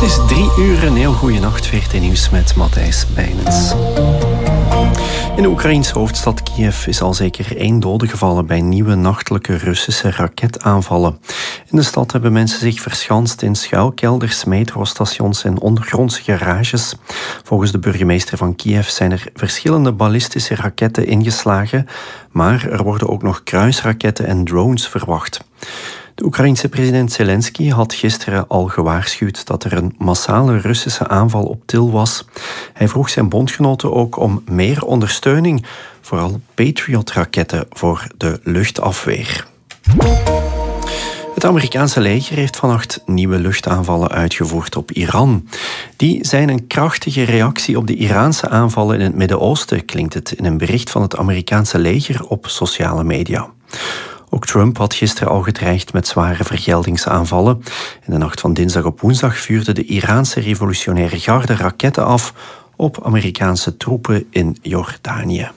Het is 3 uur, een heel goede nacht. VRT Nieuws met Matthijs Bijnens. In de Oekraïense hoofdstad Kiev is al zeker 1 dode gevallen bij nieuwe nachtelijke Russische raketaanvallen. In de stad hebben mensen zich verschanst in schuilkelders, metrostations en ondergrondse garages. Volgens de burgemeester van Kiev zijn er verschillende ballistische raketten ingeslagen, maar er worden ook nog kruisraketten en drones verwacht. De Oekraïense president Zelensky had gisteren al gewaarschuwd dat er een massale Russische aanval op Til was. Hij vroeg zijn bondgenoten ook om meer ondersteuning, vooral Patriot-raketten voor de luchtafweer. Het Amerikaanse leger heeft vannacht nieuwe luchtaanvallen uitgevoerd op Iran. Die zijn een krachtige reactie op de Iraanse aanvallen in het Midden-Oosten, klinkt het in een bericht van het Amerikaanse leger op sociale media. Ook Trump had gisteren al gedreigd met zware vergeldingsaanvallen. In de nacht van dinsdag op woensdag vuurde de Iraanse revolutionaire garde raketten af op Amerikaanse troepen in Jordanië.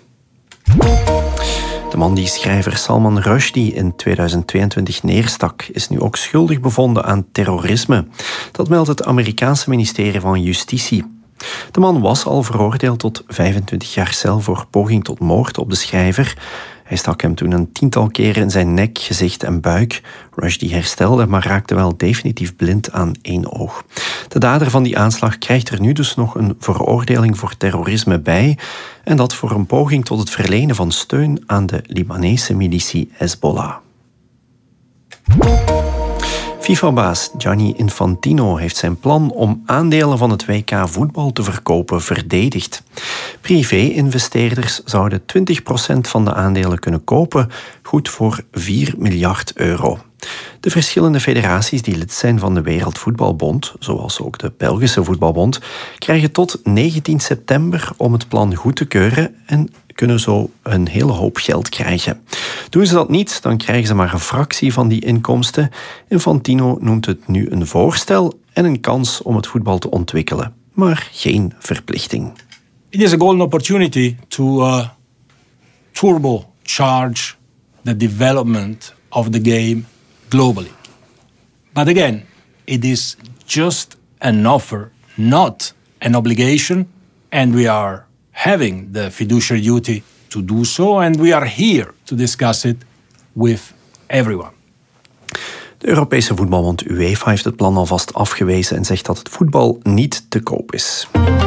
De man die schrijver Salman Rushdie in 2022 neerstak, is nu ook schuldig bevonden aan terrorisme. Dat meldt het Amerikaanse ministerie van Justitie. De man was al veroordeeld tot 25 jaar cel voor poging tot moord op de schrijver. Hij stak hem toen een 10-tal keren in zijn nek, gezicht en buik. Rushdie herstelde, maar raakte wel definitief blind aan 1 oog. De dader van die aanslag krijgt er nu dus nog een veroordeling voor terrorisme bij. En dat voor een poging tot het verlenen van steun aan de Libanese militie Hezbollah. FIFA-baas Gianni Infantino heeft zijn plan om aandelen van het WK voetbal te verkopen verdedigd. Privé-investeerders zouden 20% van de aandelen kunnen kopen, goed voor €4 miljard. De verschillende federaties die lid zijn van de Wereldvoetbalbond, zoals ook de Belgische Voetbalbond, krijgen tot 19 september om het plan goed te keuren en kunnen zo een hele hoop geld krijgen. Doen ze dat niet, dan krijgen ze maar een fractie van die inkomsten. Infantino noemt het nu een voorstel en een kans om het voetbal te ontwikkelen, maar geen verplichting. It is a golden opportunity to turbocharge the development of the game globally. But again, it is just an offer, not an obligation, and we are having the fiduciary duty to do so, and we are here to discuss it with everyone. De Europese voetbalbond UEFA heeft het plan alvast afgewezen en zegt dat het voetbal niet te koop is.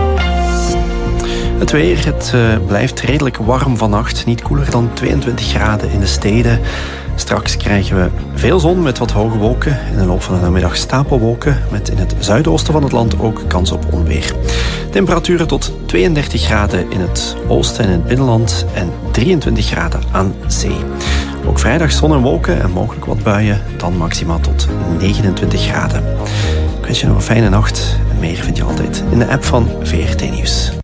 Het weer, het blijft redelijk warm vannacht, niet koeler dan 22 graden in de steden. Straks krijgen we veel zon met wat hoge wolken. In de loop van de namiddag stapelwolken met in het zuidoosten van het land ook kans op onweer. Temperaturen tot 32 graden in het oosten en in het binnenland en 23 graden aan zee. Ook vrijdag zon en wolken en mogelijk wat buien, dan maximaal tot 29 graden. Ik wens je nog een fijne nacht en meer vind je altijd in de app van VRT Nieuws.